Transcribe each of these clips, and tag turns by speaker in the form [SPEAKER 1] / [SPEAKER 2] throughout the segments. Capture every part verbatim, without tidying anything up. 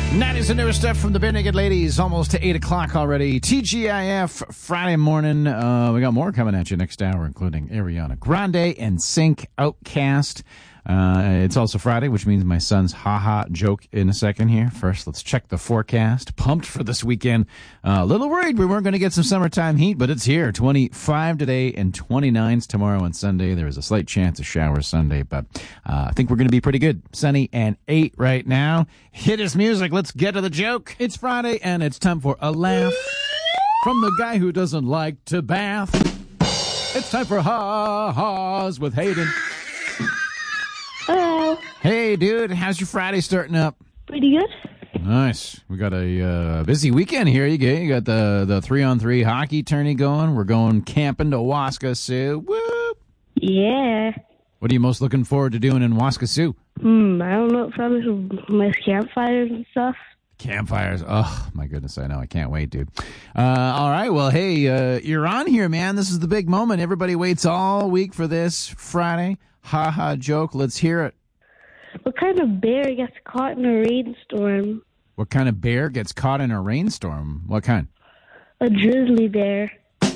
[SPEAKER 1] nineties and newer stuff from the Bare Naked Ladies, almost to eight o'clock already. T G I F Friday morning. Uh, we got more coming at you next hour, including Ariana Grande and Sync, Outcast. Uh, it's also Friday, which means my son's ha-ha joke in a second here. First, let's check the forecast. Pumped for this weekend. Uh, a little worried we weren't going to get some summertime heat, but it's here. twenty-five today and twenty-nines tomorrow and Sunday. There is a slight chance of showers Sunday, but uh, I think we're going to be pretty good. Sunny and eight right now. Hit us music. Let's get to the joke. It's Friday, and it's time for a laugh from the guy who doesn't like to bath. It's time for ha-ha's with Hayden.
[SPEAKER 2] Hello.
[SPEAKER 1] Hey, dude. How's your Friday starting up?
[SPEAKER 2] Pretty good.
[SPEAKER 1] Nice. We got a uh, busy weekend here. You get you got the the three on three hockey tourney going. We're going camping to Waskesiu. Woo!
[SPEAKER 2] Yeah.
[SPEAKER 1] What are you most looking forward to doing in Waskesiu?
[SPEAKER 2] Hmm. I don't know. Probably some nice campfires and stuff.
[SPEAKER 1] Campfires. Oh my goodness. I know. I can't wait, dude. Uh, all right. Well, hey, uh, you're on here, man. This is the big moment. Everybody waits all week for this Friday. Ha ha joke. Let's hear it.
[SPEAKER 2] What kind of bear gets caught in a rainstorm?
[SPEAKER 1] What kind of bear gets caught in a rainstorm? What kind?
[SPEAKER 2] A grizzly bear.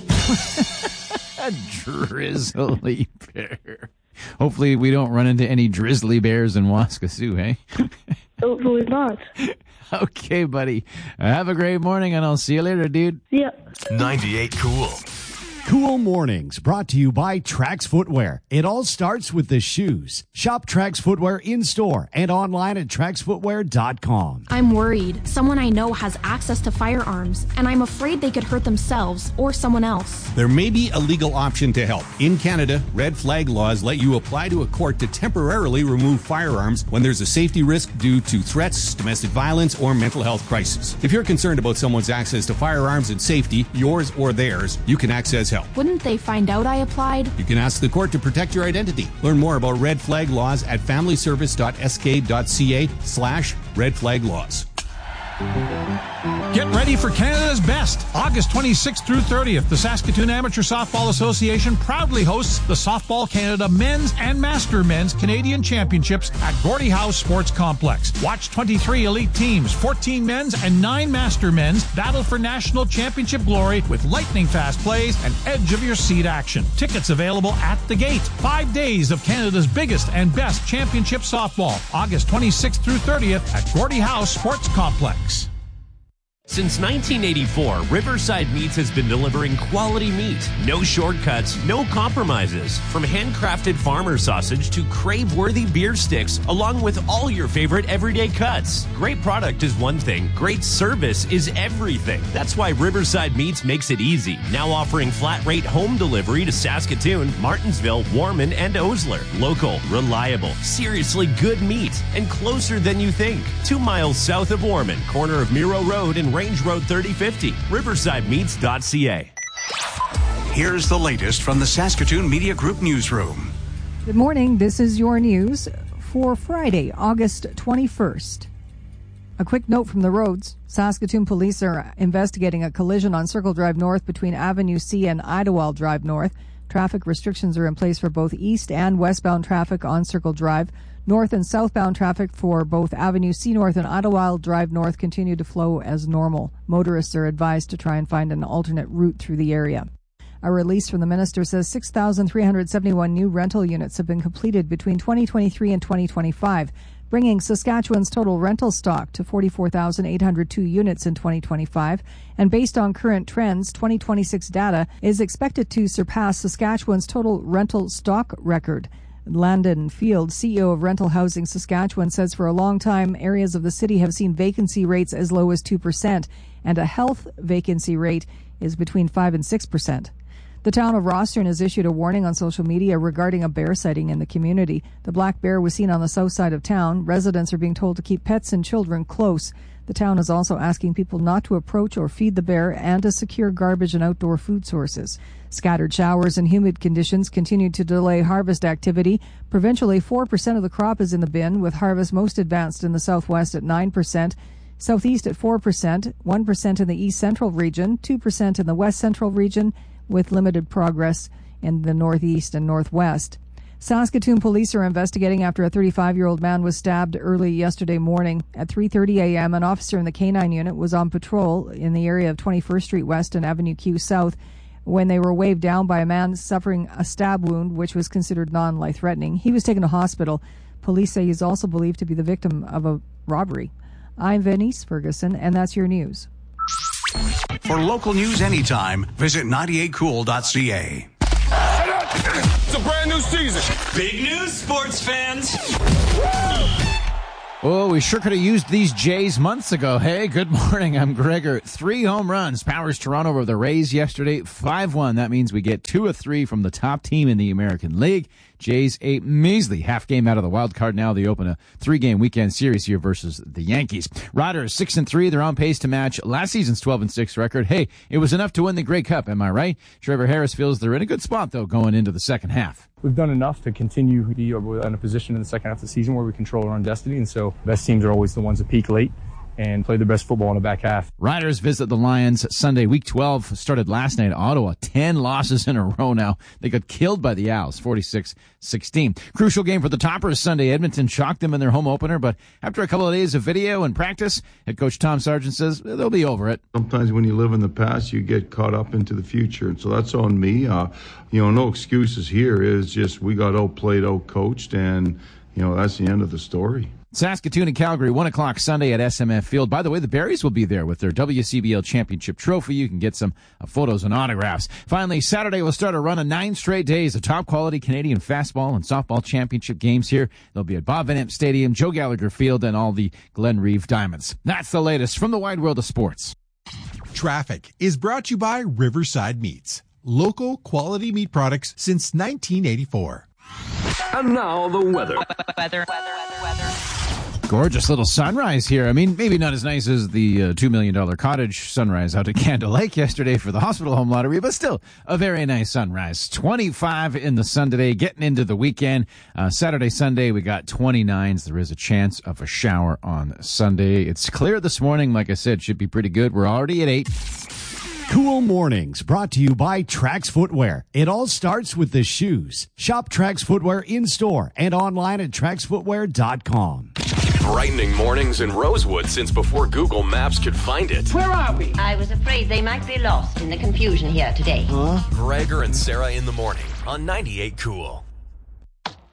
[SPEAKER 1] A drizzly bear. Hopefully we don't run into any drizzly bears in Waskesiu, hey?
[SPEAKER 2] Hopefully not.
[SPEAKER 1] Okay, buddy. Have a great morning, and I'll see you later, dude.
[SPEAKER 2] Yeah.
[SPEAKER 3] ninety-eight Cool.
[SPEAKER 4] Cool Mornings, brought to you by Trax Footwear. It all starts with the shoes. Shop Trax Footwear in-store and online at trax footwear dot com.
[SPEAKER 5] I'm worried. Someone I know has access to firearms, and I'm afraid they could hurt themselves or someone else.
[SPEAKER 6] There may be a legal option to help. In Canada, red flag laws let you apply to a court to temporarily remove firearms when there's a safety risk due to threats, domestic violence, or mental health crisis. If you're concerned about someone's access to firearms and safety, yours or theirs, you can access help.
[SPEAKER 5] Wouldn't they find out I applied?
[SPEAKER 6] You can ask the court to protect your identity. Learn more about red flag laws at family service dot s k dot c a slash red flag laws.
[SPEAKER 7] Get ready for Canada's Best. August twenty-sixth through thirtieth, the Saskatoon Amateur Softball Association proudly hosts the Softball Canada Men's and Master Men's Canadian Championships at Gordie Howe Sports Complex. Watch twenty-three elite teams, fourteen men's and nine master men's battle for national championship glory with lightning-fast plays and edge-of-your-seat action. Tickets available at the gate. Five days of Canada's biggest and best championship softball. August twenty-sixth through thirtieth at Gordie Howe Sports Complex.
[SPEAKER 8] Since nineteen eighty-four, Riverside Meats has been delivering quality meat. No shortcuts, no compromises. From handcrafted farmer sausage to crave-worthy beer sticks, along with all your favorite everyday cuts. Great product is one thing, great service is everything. That's why Riverside Meats makes it easy. Now offering flat-rate home delivery to Saskatoon, Martinsville, Warman, and Osler. Local, reliable, seriously good meat, and closer than you think. Two miles south of Warman, corner of Miro Road and Range Road thirty fifty, riverside meats dot c a.
[SPEAKER 3] Here's the latest from the Saskatoon Media Group newsroom.
[SPEAKER 9] Good morning. This is your news for Friday, August twenty-first. A quick note from the roads. Saskatoon police are investigating a collision on Circle Drive North between Avenue C and Idlewild Drive North. Traffic restrictions are in place for both east and westbound traffic on Circle Drive. North and southbound traffic for both Avenue C North and Idlewild Drive North continue to flow as normal. Motorists are advised to try and find an alternate route through the area. A release from the minister says six thousand three hundred seventy-one new rental units have been completed between twenty twenty-three and twenty twenty-five, bringing Saskatchewan's total rental stock to forty-four thousand eight hundred two units in twenty twenty-five. And based on current trends, twenty twenty-six data is expected to surpass Saskatchewan's total rental stock record. Landon Field, C E O of Rental Housing Saskatchewan, says for a long time, areas of the city have seen vacancy rates as low as two percent, and a health vacancy rate is between five and six percent. The town of Rostern has issued a warning on social media regarding a bear sighting in the community. The black bear was seen on the south side of town. Residents are being told to keep pets and children close. The town is also asking people not to approach or feed the bear and to secure garbage and outdoor food sources. Scattered showers and humid conditions continue to delay harvest activity. Provincially, four percent of the crop is in the bin, with harvest most advanced in the southwest at nine percent, southeast at four percent, one percent in the east central region, two percent in the west central region, with limited progress in the northeast and northwest. Saskatoon police are investigating after a thirty-five-year-old man was stabbed early yesterday morning. At three thirty a.m., an officer in the K nine unit was on patrol in the area of twenty-first Street West and Avenue Q South when they were waved down by a man suffering a stab wound, which was considered non-life-threatening. He was taken to hospital. Police say he's also believed to be the victim of a robbery. I'm Venice Ferguson, and that's your news.
[SPEAKER 3] For local news anytime, visit ninety-eight cool dot c a.
[SPEAKER 10] It's a brand new season.
[SPEAKER 11] Big news, sports fans.
[SPEAKER 1] Oh, we sure could have used these Jays months ago. Hey, good morning. I'm Gregor. Three home runs powers Toronto over the Rays yesterday. five one. That means we get two of three from the top team in the American League. Jays a measly half game out of the wild card. Now they open a three-game weekend series here versus the Yankees. Riders six and three. They're on pace to match last season's twelve and six record. Hey, it was enough to win the Grey Cup, am I right? Trevor Harris feels they're in a good spot, though, going into the second half.
[SPEAKER 12] We've done enough to continue to be in a position in the second half of the season where we control our own destiny, and so best teams are always the ones that peak late and play the best football in the back half.
[SPEAKER 1] Riders visit the Lions Sunday. Week twelve started last night. Ottawa, ten losses in a row now. They got killed by the Owls, forty-six sixteen. Crucial game for the Toppers Sunday. Edmonton shocked them in their home opener, but after a couple of days of video and practice, head coach Tom Sargent says they'll be over it.
[SPEAKER 13] Sometimes when you live in the past, you get caught up into the future, and so that's on me. Uh, you know, no excuses here. It's just we got outplayed, outcoached, and, you know, that's the end of the story.
[SPEAKER 1] Saskatoon and Calgary, one o'clock Sunday at S M F Field. By the way, the Berries will be there with their W C B L Championship trophy. You can get some uh, photos and autographs. Finally, Saturday will start a run of nine straight days of top-quality Canadian fastball and softball championship games here. They'll be at Bob Van Impe Stadium, Joe Gallagher Field, and all the Glen Reeve Diamonds. That's the latest from the wide world of sports.
[SPEAKER 14] Traffic is brought to you by Riverside Meats. Local quality meat products since nineteen eighty-four.
[SPEAKER 10] And now the weather.
[SPEAKER 15] Weather, weather, weather, weather.
[SPEAKER 1] Gorgeous little sunrise here. I mean, maybe not as nice as the uh, two million dollars cottage sunrise out at Candle Lake yesterday for the hospital home lottery, but still a very nice sunrise. twenty-five in the sun today, getting into the weekend. Uh, Saturday, Sunday, we got twenty-nines. There is a chance of a shower on Sunday. It's clear this morning. Like I said, should be pretty good. We're already at eight.
[SPEAKER 4] Cool Mornings brought to you by Trax Footwear. It all starts with the shoes. Shop Trax Footwear in-store and online at trax footwear dot com.
[SPEAKER 16] Brightening mornings in Rosewood since before Google Maps could find it.
[SPEAKER 17] Where are we? I was afraid they might be lost in the confusion here today.
[SPEAKER 16] Huh? Gregor and Sarah in the morning on ninety-eight Cool.